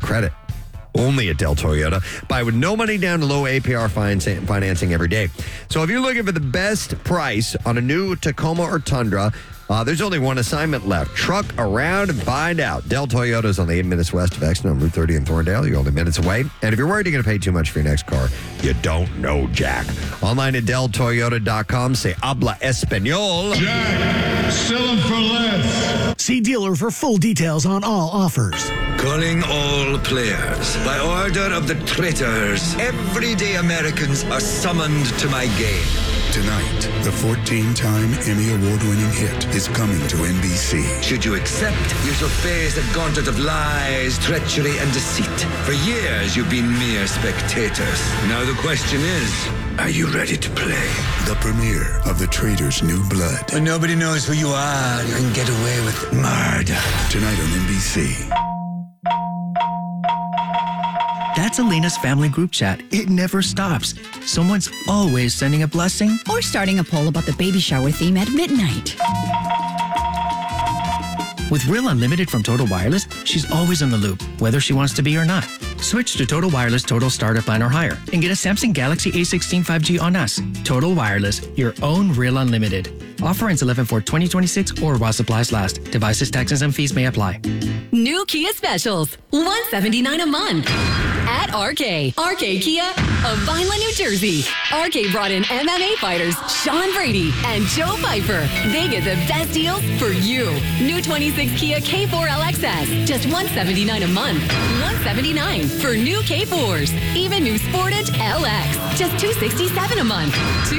credit. Only at Del Toyota. Buy with no money down to low APR financing every day. So if you're looking for the best price on a new Tacoma or Tundra, there's only one assignment left. Truck around and find out. Del Toyota is only 8 minutes west of Exton on Route 30 in Thorndale. You're only minutes away. And if you're worried you're going to pay too much for your next car, you don't know Jack. Online at deltoyota.com. Say habla español. Jack, sell them for less. See dealer for full details on all offers. Calling all players. By order of the traitors, everyday Americans are summoned to my game. Tonight, the 14-time Emmy Award-winning hit is coming to NBC. Should you accept, you shall face a gauntlet of lies, treachery, and deceit. For years, you've been mere spectators. Now the question is, are you ready to play? The premiere of The Traitor's New Blood. When nobody knows who you are, you can get away with murder. Tonight on NBC. That's Elena's family group chat. It never stops. Someone's always sending a blessing. Or starting a poll about the baby shower theme at midnight. With Real Unlimited from Total Wireless, she's always in the loop, whether she wants to be or not. Switch to Total Wireless Total Starter Plan or higher and get a Samsung Galaxy A16 5G on us. Total Wireless, your own Real Unlimited. Offer ends 11/4/2026 or while supplies last. Devices, taxes, and fees may apply. New Kia specials, $179 a month at RK. RK Kia of Vineland, New Jersey. RK brought in MMA fighters Sean Brady and Joe Piper. They get the best deals for you. New 26 Kia K4 LXS, just $179 a month. $179 for new K4s. Even new Sportage LX, just $267 a month.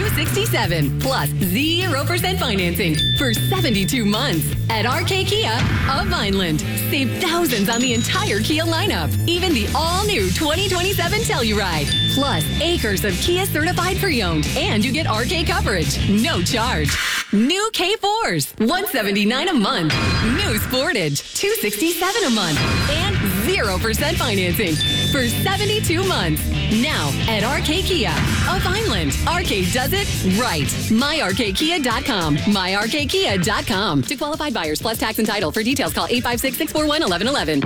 $267 plus 0% financing for 72 months at RK Kia of Vineland. Save thousands on the entire Kia lineup. Even the all-new 2027 Telluride. Plus acres of Kia certified pre-owned. And you get RK coverage. No charge. New K4s, $179 a month. New Sportage, $267 a month. And 0% financing for 72 months. Now at RK Kia of Vineland. RK does it right. MyRKKia.com. MyRKKia.com. To qualified buyers plus tax and title. For details, call 856-641-1111.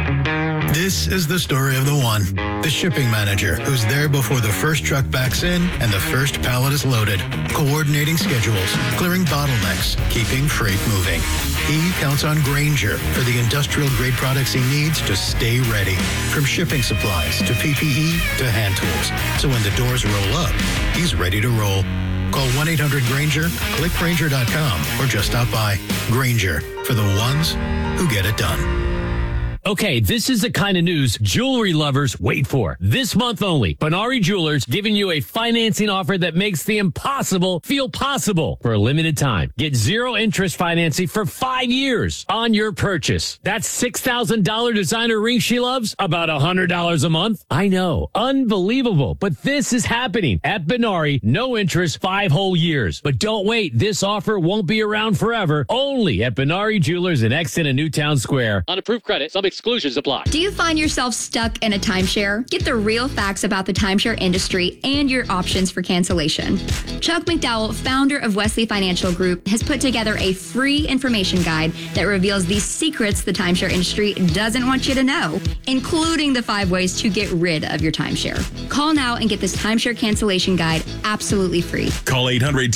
This is the story of the one, the shipping manager, who's there before the first truck backs in and the first pallet is loaded, coordinating schedules, clearing bottlenecks, keeping freight moving. He counts on Grainger for the industrial-grade products he needs to stay ready, from shipping supplies to PPE to hand tools. So when the doors roll up, he's ready to roll. Call 1-800-GRAINGER, click Grainger.com, or just stop by. Grainger, for the ones who get it done. Okay, this is the kind of news jewelry lovers wait for. This month only, Benari Jewelers giving you a financing offer that makes the impossible feel possible for a limited time. Get 0 interest financing for 5 years on your purchase. That's $6,000 designer ring she loves, about $100 a month. I know, unbelievable, but this is happening at Benari. No interest, 5 whole years. But don't wait, this offer won't be around forever. Only at Benari Jewelers in Exton and Newtown Square. On approved credit, some exclusions apply. Do you find yourself stuck in a timeshare? Get the real facts about the timeshare industry and your options for cancellation. Chuck McDowell, founder of Wesley Financial Group, has put together a free information guide that reveals the secrets the timeshare industry doesn't want you to know, including the 5 ways to get rid of your timeshare. Call now and get this timeshare cancellation guide absolutely free. Call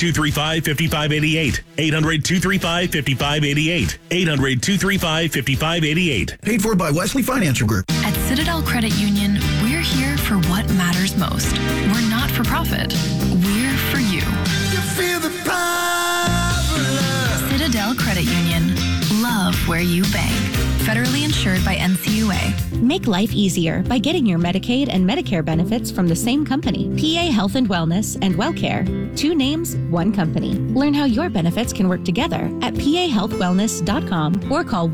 800-235-5588. 800-235-5588. 800-235-5588. Paid for by Wesley Financial Group. At Citadel Credit Union, we're here for what matters most. We're not for profit. We're for you. You feel the power. Citadel Credit Union. Love where you bank. Federally insured by NCUA. Make life easier by getting your Medicaid and Medicare benefits from the same company. PA Health and Wellness and WellCare. 2 names, 1 company. Learn how your benefits can work together at pahealthwellness.com or call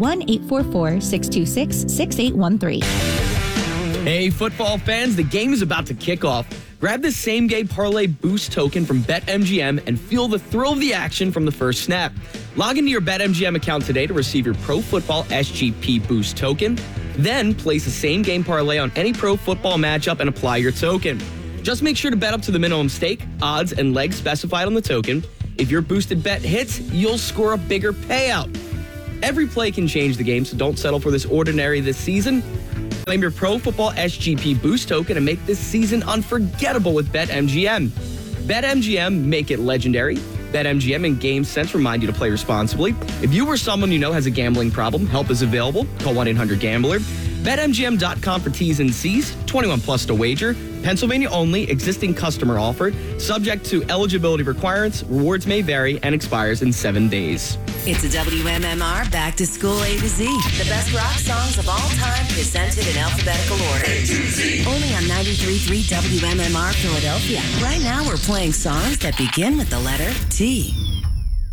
1-844-626-6813. Hey, football fans, the game is about to kick off. Grab the Same Game Parlay Boost token from BetMGM and feel the thrill of the action from the first snap. Log into your BetMGM account today to receive your Pro Football SGP Boost token. Then place a Same Game Parlay on any pro football matchup and apply your token. Just make sure to bet up to the minimum stake, odds, and legs specified on the token. If your boosted bet hits, you'll score a bigger payout. Every play can change the game, so don't settle for this ordinary this season. Claim your Pro Football SGP Boost token and make this season unforgettable with BetMGM. BetMGM, make it legendary. BetMGM and GameSense remind you to play responsibly. If you or someone you know has a gambling problem, help is available. Call 1-800-GAMBLER. BetMGM.com for T's and C's. 21 plus to wager. Pennsylvania only. Existing customer offered. Subject to eligibility requirements. Rewards may vary and expires in 7 days. It's a WMMR Back to School A to Z. The best rock songs of all time presented in alphabetical order. A to Z. Only on 93.3 WMMR Philadelphia. Right now we're playing songs that begin with the letter T.